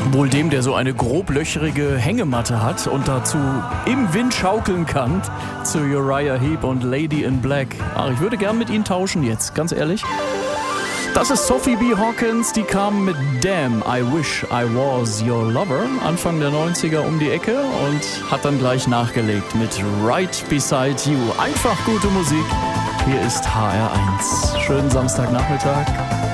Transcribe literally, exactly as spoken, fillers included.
Wohl dem, der so eine groblöcherige Hängematte hat und dazu im Wind schaukeln kann, zu Uriah Heep und Lady in Black. Ach, ich würde gern mit ihnen tauschen jetzt, ganz ehrlich. Das ist Sophie B. Hawkins, die kam mit Damn, I Wish I Was Your Lover Anfang der neunziger um die Ecke und hat dann gleich nachgelegt mit Right Beside You. Einfach gute Musik. Hier ist H R eins. Schönen Samstagnachmittag.